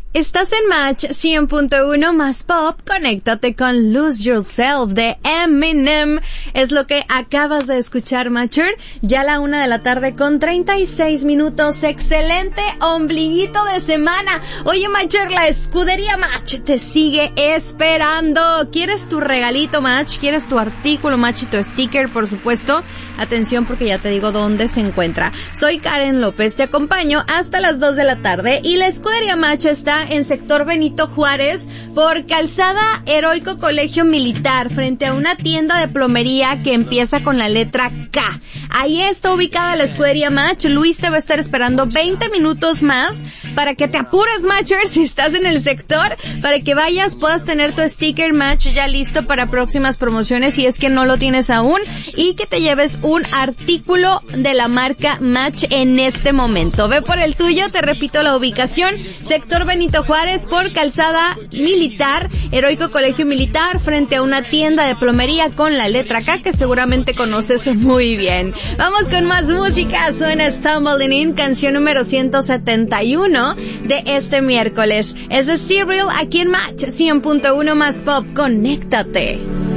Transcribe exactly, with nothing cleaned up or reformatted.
Estás en Match cien punto uno más pop. Conéctate con Lose Yourself de Eminem. Es lo que acabas de escuchar, Matcher. Ya a la una de la tarde con treinta y seis minutos. Excelente ombliguito de semana. Oye, Matcher, la escudería Match te sigue esperando. ¿Quieres tu regalito, Match? ¿Quieres tu artículo, Match, y tu sticker, por supuesto? Atención, porque ya te digo dónde se encuentra. Soy Karen López, te acompaño hasta las dos de la tarde y la escudería Match está en sector Benito Juárez por Calzada Heroico Colegio Militar, frente a una tienda de plomería que empieza con la letra K. Ahí está ubicada la escudería Match. Luis te va a estar esperando veinte minutos más para que te apures, Matcher, si estás en el sector, para que vayas, puedas tener tu sticker Match ya listo para próximas promociones si es que no lo tienes aún, y que te lleves un artículo de la marca Match en este momento. Ve por el tuyo, te repito la ubicación, sector Benito Juárez por Calzada Militar, Heroico Colegio Militar, frente a una tienda de plomería con la letra K que seguramente conoces muy bien. Vamos con más música. Suena Stumbling In, canción número ciento setenta y uno de este miércoles. Es de Serial aquí en Match cien punto uno más pop. Conéctate.